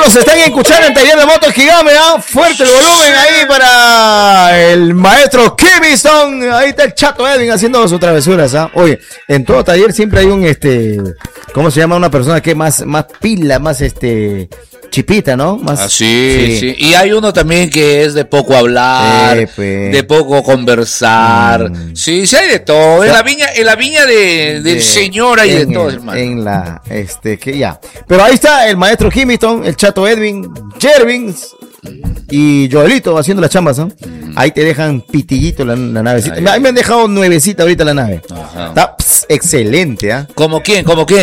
Nos están escuchando en Taller de Motos Gigame, fuerte el volumen ahí para el maestro Kimiston. Ahí está el Chato Edwin haciendo sus travesuras. Oye, en todo taller siempre hay un ¿cómo se llama? Una persona que más pila, más chipita, ¿no? Más, sí. Y hay uno también que es de poco hablar, de poco conversar. Sí, hay de todo. En la viña del Señor hay de todo, hermano. Pero ahí está el maestro Kimiston, el Chato Edwin, Jervins y Joelito haciendo las chambas, ¿no? Ahí te dejan pitillito la navecita. Ahí me han dejado nuevecita ahorita la nave. Ajá. Está excelente, ¿ah? ¿Cómo quién?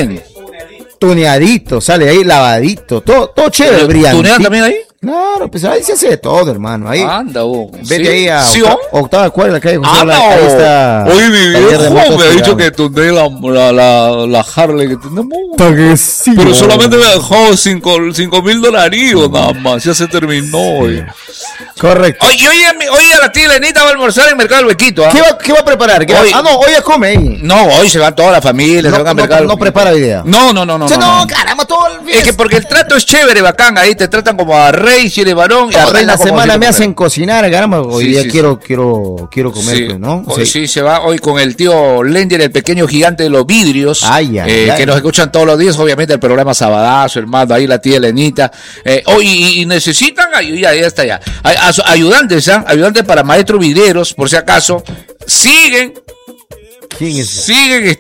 Tuneadito, sale ahí lavadito, todo chévere, brillante. ¿Tunean también ahí? Claro, pues ahí se hace de todo, hermano. Ahí, anda, vete ahí a octava cuadra, la calle José. Ahí está. Oye, mi viejo me ha dicho que tuneé la Harley que tenemos. Sí, pero solamente me dejó $5,000 nada más. Ya se terminó. Correcto. Oye, a la tía Lenita va a almorzar en Mercado del Huequito. ¿Qué va a preparar? Hoy ya come ahí. No, hoy se va toda la familia, se van a Mercado. No prepara idea. No, caramba, todo el es que porque el trato es chévere, bacán. Ahí te tratan como a rey, si eres varón. Y toda la semana me hacen cocinar, caramba. Hoy día quiero comer, pues, ¿no? Hoy sí se va hoy con el tío Lender, el pequeño gigante de los vidrios. Que nos escuchan todos los días, obviamente el programa Sabadazo, hermano. Ahí la tía Lenita. Y necesitan, ya está ya. Ayudantes, ayudantes para maestros videros, por si acaso. Siguen. ¿Quién es? Siguen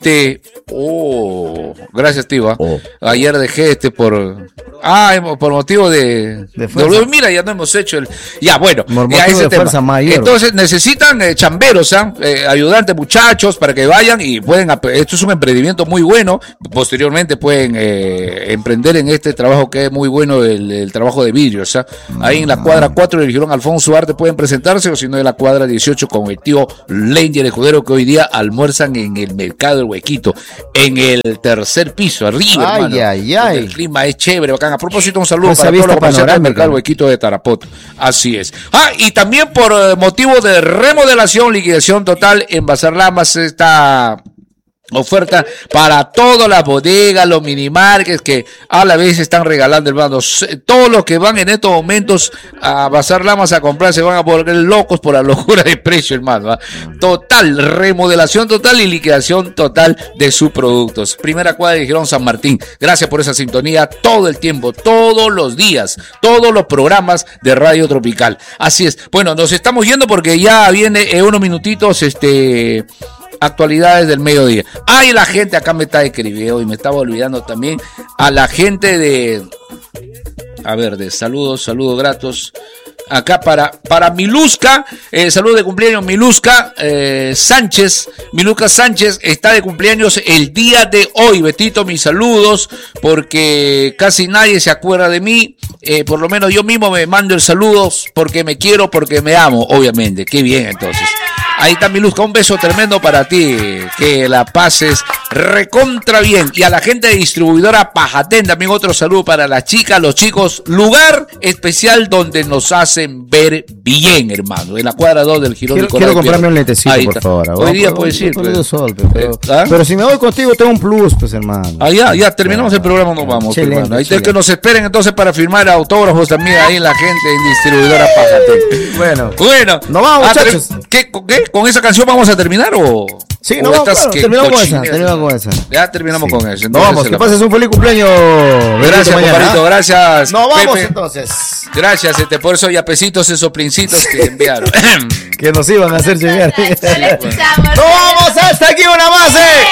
gracias, tío. Ayer dejé por motivo de mira, ya no hemos hecho ese tema. Mayor. Entonces necesitan chamberos, ayudantes, muchachos, para que vayan y pueden. Esto es un emprendimiento muy bueno. Posteriormente pueden emprender en este trabajo que es muy bueno, el trabajo de vidrios. Ahí en la cuadra 4 del Girón Alfonso Arte pueden presentarse, o si no en la cuadra 18 con el tío Langer Escudero, que hoy día almuerzan en el Mercado del Huequito, en el tercer piso, arriba, hermano. El clima es chévere, bacán. A propósito, un saludo para todos los comerciantes del Mercado del Huequito de Tarapoto. Así es. Y también por motivo de remodelación, liquidación total, en Bazar Lamas está oferta para todas las bodegas, los minimarkets que a la vez están regalando, hermano. Todos los que van en estos momentos a Bazar Lamas a comprar se van a volver locos por la locura de precio, hermano. Total, remodelación total y liquidación total de sus productos. Primera cuadra de Girón San Martín. Gracias por esa sintonía todo el tiempo, todos los días, todos los programas de Radio Tropical. Así es. Bueno, nos estamos yendo porque ya viene en unos minutitos actualidades del mediodía. La gente acá me está escribiendo y me estaba olvidando también a la gente de saludos gratos. Acá para Miluska, saludos de cumpleaños Miluska Sánchez. Miluska Sánchez está de cumpleaños el día de hoy. Betito, mis saludos, porque casi nadie se acuerda de mí. Por lo menos yo mismo me mando el saludos porque me quiero, porque me amo, obviamente. Qué bien, entonces. Ahí está Miluska, un beso tremendo para ti, que la pases recontra bien. Y a la gente de distribuidora Pajatén también otro saludo para las chicas, los chicos, lugar especial donde nos hacen ver bien, hermano, en la cuadra 2 del Girón. Quiero comprarme un lentecito, por favor. Hoy día puedes ir. Pero si me voy contigo tengo un plus, pues, hermano. Ya terminamos el programa, nos vamos, hermano. Ahí que nos esperen entonces para firmar autógrafos también ahí en la gente en distribuidora Pajatén. Bueno, nos vamos, muchachos. ¿Qué? ¿Con esa canción vamos a terminar o...? Sí, no vamos, claro, terminamos con esa. Ya terminamos con eso. Nos vamos, que pases un feliz cumpleaños. Gracias, compadrito, gracias. Nos vamos, Pepe. Entonces. Gracias, por eso yapecitos, esos princitos que enviaron. Que nos iban a hacer llegar. Nos vamos, hasta aquí una más,